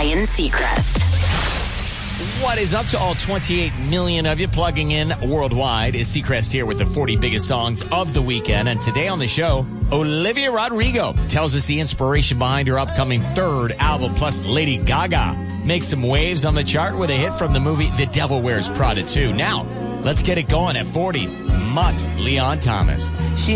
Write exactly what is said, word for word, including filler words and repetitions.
Ryan Seacrest. What is up to all twenty-eight million of you plugging in worldwide? Is Seacrest here with the forty biggest songs of the weekend. And today on the show, Olivia Rodrigo tells us the inspiration behind her upcoming third album. Plus, Lady Gaga makes some waves on the chart with a hit from the movie The Devil Wears Prada two. Now, let's get it going at forty. Mutt, Leon Thomas. She